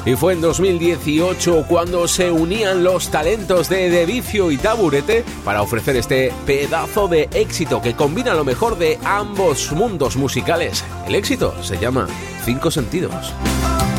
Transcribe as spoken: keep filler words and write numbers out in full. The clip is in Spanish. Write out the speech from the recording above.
Y fue en dos mil dieciocho cuando se unían los talentos de De Vicio y Taburete para ofrecer este pedazo de éxito que combina lo mejor de ambos mundos musicales. El éxito se llama Cinco Sentidos.